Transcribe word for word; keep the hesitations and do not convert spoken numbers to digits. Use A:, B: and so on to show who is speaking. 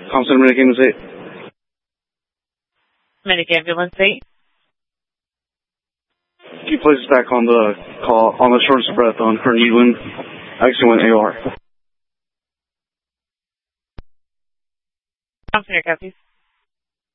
A: Thompson, Medic Ambulance eight.
B: Medic Ambulance eight.
A: Can you place us back on the call, on the shortest of breath on current Ewan, X one A O R.
B: Thompson, your copies.